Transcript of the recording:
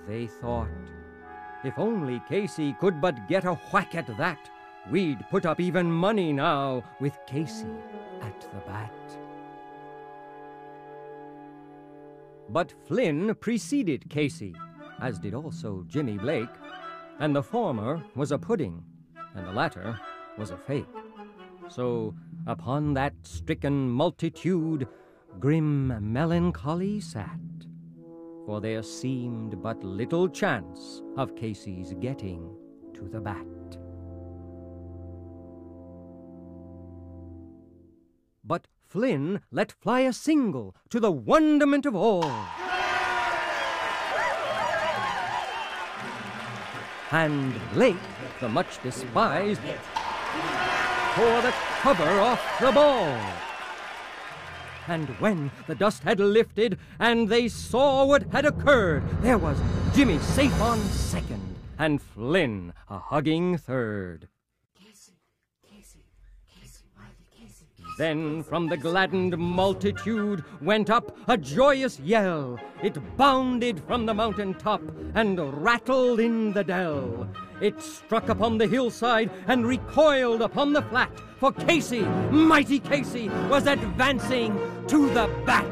they thought, if only Casey could but get a whack at that, we'd put up even money now with Casey at the bat. But Flynn preceded Casey, as did also Jimmy Blake, and the former was a pudding, and the latter was a fake. So upon that stricken multitude grim melancholy sat, for there seemed but little chance of Casey's getting to the bat. But Flynn let fly a single to the wonderment of all. And Blake, the much despised, tore the cover off the ball. And when the dust had lifted and they saw what had occurred, there was Jimmy safe on second and Flynn a hugging third. Then from the gladdened multitude went up a joyous yell. It bounded from the mountain top and rattled in the dell. It struck upon the hillside and recoiled upon the flat, for Casey, mighty Casey, was advancing to the bat.